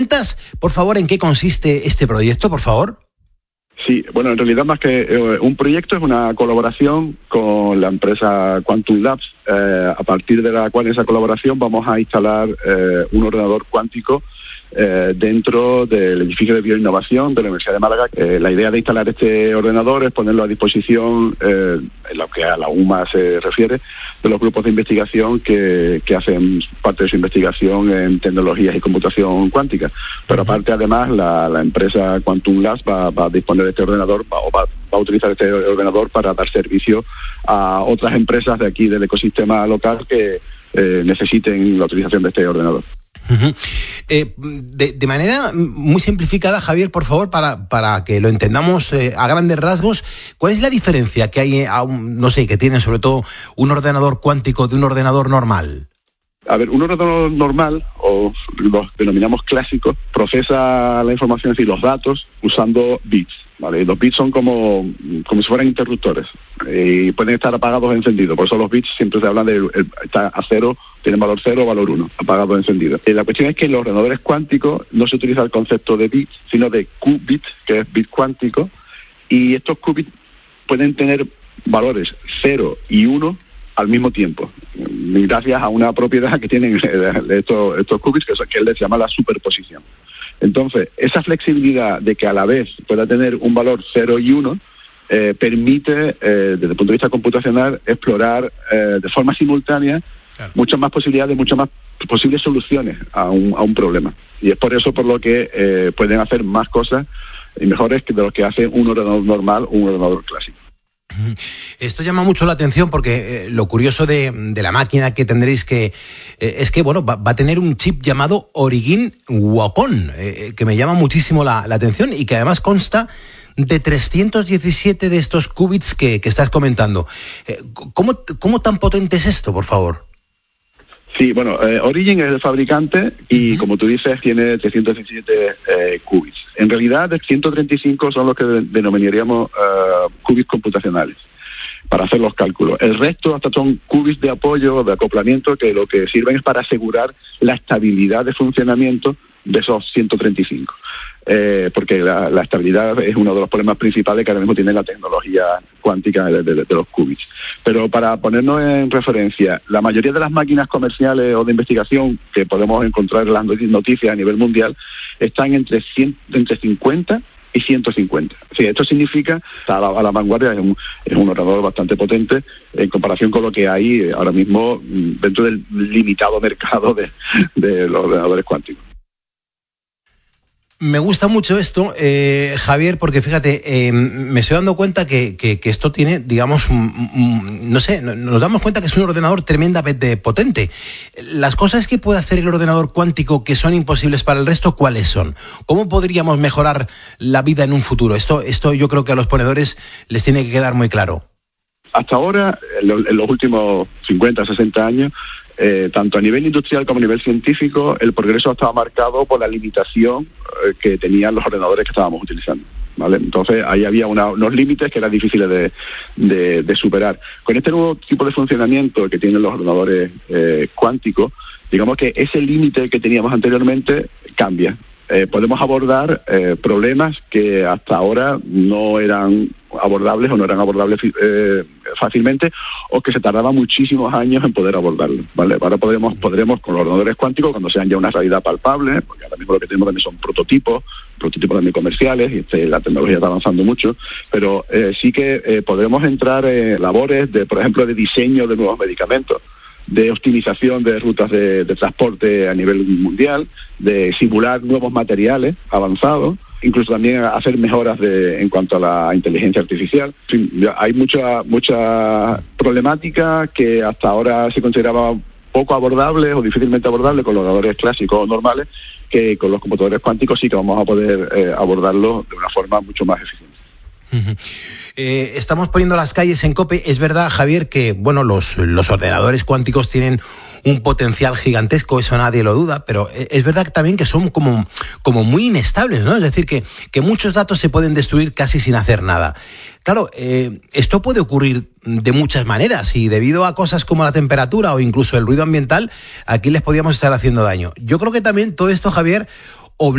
¿Cuentas, por favor, en qué consiste este proyecto, por favor? Sí, bueno, en realidad más que un proyecto es una colaboración con la empresa Quantum Labs, a partir de la cual esa colaboración vamos a instalar un ordenador cuántico dentro del edificio de bioinnovación de la Universidad de Málaga. La idea de instalar este ordenador es ponerlo a disposición, en lo que a la UMA se refiere, de los grupos de investigación que hacen parte de su investigación en tecnologías y computación cuántica. Pero aparte, además, la empresa Quantum Labs va a disponer de este ordenador, va a utilizar este ordenador para dar servicio a otras empresas de aquí del ecosistema local que necesiten la utilización de este ordenador. Uh-huh. De manera muy simplificada, Javier, por favor, para que lo entendamos a grandes rasgos, ¿cuál es la diferencia que hay, que tiene sobre todo un ordenador cuántico de un ordenador normal? A ver, un ordenador normal, o los denominamos clásicos, procesa la información, es decir, los datos, usando bits, ¿vale? Y los bits son como si fueran interruptores, y pueden estar apagados o encendidos. Por eso los bits siempre se hablan de está a cero, tienen valor 0 o valor 1, apagado o encendido. La cuestión es que en los ordenadores cuánticos no se utiliza el concepto de bits, sino de qubit, que es bit cuántico, y estos qubits pueden tener valores 0 y 1 al mismo tiempo, gracias a una propiedad que tienen estos qubits, que él les llama la superposición. Entonces, esa flexibilidad de que a la vez pueda tener un valor 0 y 1 permite, desde el punto de vista computacional, explorar de forma simultánea muchas más posibilidades, muchas más posibles soluciones a un problema. Y es por eso por lo que pueden hacer más cosas y mejores que de lo que hace un ordenador normal o un ordenador clásico. Esto llama mucho la atención porque lo curioso de la máquina que tendréis es que va a tener un chip llamado Origin Wacom, que me llama muchísimo la atención y que además consta de 317 de estos qubits que estás comentando. ¿Cómo tan potente es esto, por favor? Sí, bueno, Origin es el fabricante y, como tú dices, tiene 317 qubits. En realidad, 135 son los que denominaríamos qubits computacionales para hacer los cálculos. El resto hasta son qubits de apoyo, de acoplamiento, que lo que sirven es para asegurar la estabilidad de funcionamiento de esos 135. Porque la estabilidad es uno de los problemas principales que ahora mismo tiene la tecnología cuántica de los qubits. Pero para ponernos en referencia, la mayoría de las máquinas comerciales o de investigación que podemos encontrar en las noticias a nivel mundial están entre 50 y 150. Sí, esto significa a la vanguardia, es un ordenador bastante potente en comparación con lo que hay ahora mismo dentro del limitado mercado de los ordenadores cuánticos. Me gusta mucho esto, Javier, porque fíjate, me estoy dando cuenta que esto tiene, digamos, nos damos cuenta que es un ordenador tremendamente potente. Las cosas que puede hacer el ordenador cuántico que son imposibles para el resto, ¿cuáles son? ¿Cómo podríamos mejorar la vida en un futuro? Esto yo creo que a los ponedores les tiene que quedar muy claro. Hasta ahora, en los últimos 50, 60 años, tanto a nivel industrial como a nivel científico, el progreso estaba marcado por la limitación que tenían los ordenadores que estábamos utilizando, ¿vale? Entonces ahí había unos límites que eran difíciles de superar. Con este nuevo tipo de funcionamiento que tienen los ordenadores cuánticos, digamos que ese límite que teníamos anteriormente cambia. Podemos abordar problemas que hasta ahora no eran abordables o no eran abordables fácilmente, o que se tardaba muchísimos años en poder abordarlo, ¿vale? Ahora podremos con los ordenadores cuánticos, cuando sean ya una realidad palpable, porque ahora mismo lo que tenemos también son prototipos también comerciales, y la tecnología está avanzando mucho, pero sí que podremos entrar en labores por ejemplo, de diseño de nuevos medicamentos, de optimización de rutas de transporte a nivel mundial, de simular nuevos materiales avanzados, incluso también hacer mejoras en cuanto a la inteligencia artificial. En fin, hay mucha problemática que hasta ahora se consideraba poco abordables o difícilmente abordables con los ordenadores clásicos o normales, que con los computadores cuánticos sí que vamos a poder abordarlo de una forma mucho más eficiente. Estamos poniendo las calles en COPE. Es verdad, Javier, que los ordenadores cuánticos tienen un potencial gigantesco, eso nadie lo duda, pero es verdad también que son como muy inestables, ¿no? Es decir, que muchos datos se pueden destruir casi sin hacer nada. Claro, esto puede ocurrir de muchas maneras y debido a cosas como la temperatura o incluso el ruido ambiental, aquí les podríamos estar haciendo daño. Yo creo que también todo esto, Javier,